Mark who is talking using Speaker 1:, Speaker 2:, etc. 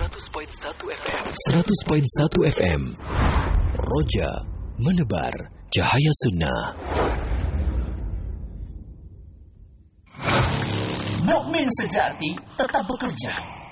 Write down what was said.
Speaker 1: 100.1 FM. Roja menebar cahaya sunnah.
Speaker 2: Mukmin sejati tetap bekerja.